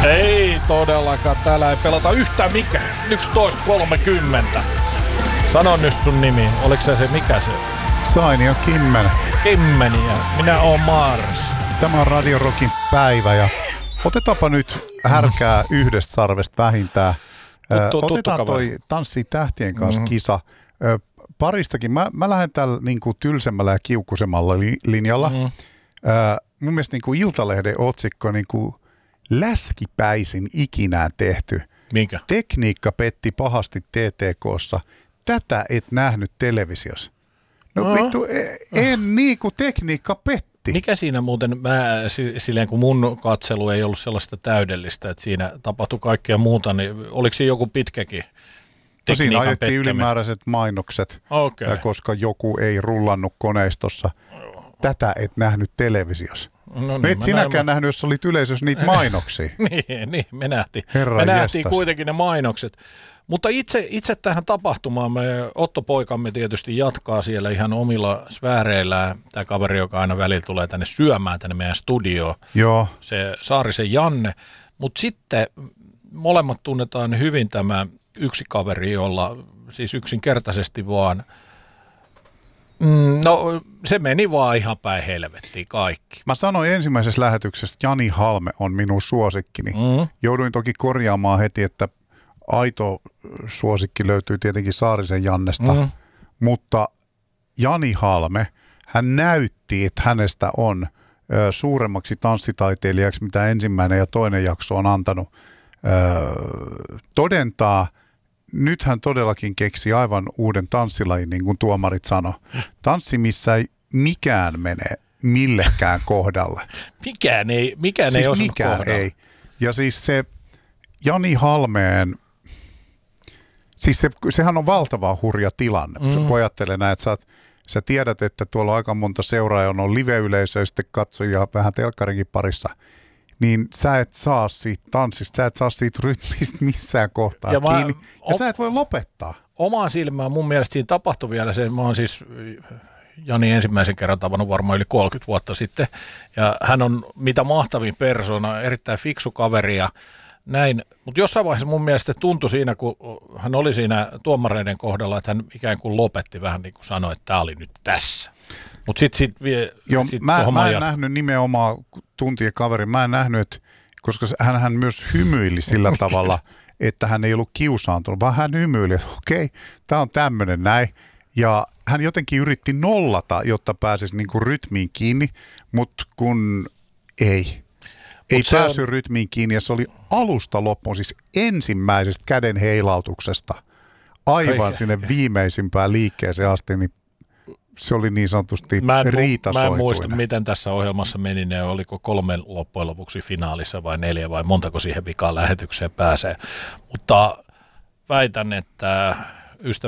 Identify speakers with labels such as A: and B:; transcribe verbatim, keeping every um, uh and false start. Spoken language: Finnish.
A: Ei todellakaan, täällä ei pelata yhtään mikään. yksitoista kolmekymmentä. Sano nyt sun nimi, oliko se se, mikä se?
B: Sainio Kimmen.
A: Kimmeniä, minä oon Mars.
B: Tämä on Radio Rockin päivä ja otetaanpa nyt härkää yhdestä sarvesta vähintään.
A: Tuttu, tuttu
B: Otetaan
A: kaveri.
B: toi Tanssii tähtien kanssa
A: Mm-hmm.
B: kisa. Ö, paristakin, mä, mä lähden tällä niin kuin tylsemmällä ja kiukkuisemmalla li, linjalla. Mm-hmm. Ö, mun mielestä niin kuin Iltalehden otsikko niin kuin läskipäisin ikinään tehty.
A: Minkä?
B: Tekniikka petti pahasti T T K:ssa. Tätä et nähnyt televisiossa. No, no. vittu, en niin kuin tekniikka petti.
A: Mikä siinä muuten, mä, silleen kun mun katselu ei ollut sellaista täydellistä, että siinä tapahtui kaikkea muuta, niin oliko siinä joku pitkäkin
B: no siinä ajettiin
A: pettäminen?
B: ylimääräiset mainokset,
A: Okay.
B: koska joku ei rullannut koneistossa. Tätä et nähnyt televisiossa.
A: No
B: niin, et sinäkään
A: näin,
B: nähnyt, jos olit yleisössä niitä mainoksia.
A: niin, niin, me nähtiin.
B: Herran
A: me nähtiin
B: jestas.
A: kuitenkin ne mainokset. Mutta itse, itse tähän tapahtumaan me Otto poikamme tietysti jatkaa siellä ihan omilla sfääreillään. Tämä kaveri, joka aina välillä tulee tänne syömään tänne meidän studioon.
B: Joo.
A: Se Saarisen Janne. Mutta sitten molemmat tunnetaan hyvin tämä yksi kaveri, jolla siis yksinkertaisesti vaan, mm, no se meni vaan ihan päin helvettiin kaikki.
B: Mä sanoin ensimmäisessä lähetyksessä, että Jani Halme on minun suosikkini. Mm. Jouduin toki korjaamaan heti, että aito suosikki löytyy tietenkin Saarisen Jannesta, mm. mutta Jani Halme, hän näytti, että hänestä on ö, suuremmaksi tanssitaiteilijaksi, mitä ensimmäinen ja toinen jakso on antanut ö, todentaa. Nyt hän todellakin keksi aivan uuden tanssilajin, niin kuin tuomarit sanoi. Tanssi, missä ei mikään mene millekään kohdalle.
A: Mikään ei, mikään
B: siis
A: ei osunut
B: mikään
A: kohdalle.
B: ei. Ja siis se Jani Halmeen, siis se, sehän on valtava hurja tilanne. Mm. Kun ajattelee näin, että sä, sä tiedät, että tuolla on aika monta seuraajaa, on live-yleisöä ja sitten katsojia vähän telkkarinkin parissa, niin sä et saa siitä tanssista, sä et saa siitä rytmistä missään kohtaa ja kiinni. Mä, ja o- sä et voi lopettaa.
A: Omaan silmään mun mielestä siinä tapahtui vielä se, mä oon siis Jani ensimmäisen kerran tavannut varmaan yli kolmekymmentä vuotta sitten, ja hän on mitä mahtavin persona, erittäin fiksu kaveri ja näin, mutta jossain vaiheessa mun mielestä tuntui siinä, kun hän oli siinä tuomareiden kohdalla, että hän ikään kuin lopetti vähän niin kuin sanoi, että tämä oli nyt tässä. Mutta sitten sit vie...
B: Joo,
A: sit
B: mä, mä en
A: jat...
B: nähnyt nimenomaan tuntien kaveri, mä en nähnyt, koska hän, hän myös hymyili sillä tavalla, että hän ei ollut kiusaantunut, vaan hän hymyili, että okei, tämä on tämmöinen näin. Ja hän jotenkin yritti nollata, jotta pääsisi niinku rytmiin kiinni, mutta kun ei. Ei
A: Mut
B: päässyt
A: on...
B: rytmiin kiinni ja se oli alusta loppuun, siis ensimmäisestä käden heilautuksesta aivan Eikä. sinne viimeisimpään liikkeeseen asti, niin se oli niin sanotusti riitasoituinen.
A: Mä en muista, miten tässä ohjelmassa meni, ne oliko kolme loppujen lopuksi finaalissa vai neljä vai montako siihen vikaan lähetykseen pääsee. Mutta väitän, että ystävä